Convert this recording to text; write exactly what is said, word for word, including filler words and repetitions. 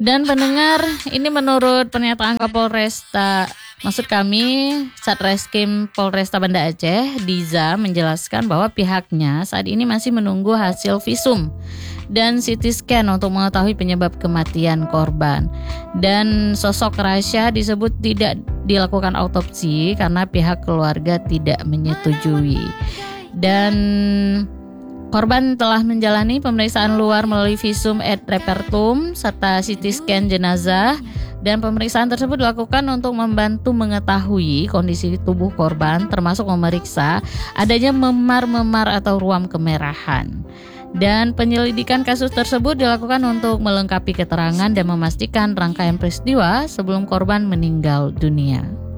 Dan pendengar, ini menurut pernyataan Kapolresta, maksud kami Satreskrim Polresta Banda Aceh, Diza, menjelaskan bahwa pihaknya saat ini masih menunggu hasil visum dan C T scan untuk mengetahui penyebab kematian korban. Dan sosok Rasya disebut tidak dilakukan autopsi karena pihak keluarga tidak menyetujui. Dan korban telah menjalani pemeriksaan luar melalui visum et repertum serta C T scan jenazah, dan pemeriksaan tersebut dilakukan untuk membantu mengetahui kondisi tubuh korban, termasuk memeriksa adanya memar-memar atau ruam kemerahan. Dan penyelidikan kasus tersebut dilakukan untuk melengkapi keterangan dan memastikan rangkaian peristiwa sebelum korban meninggal dunia.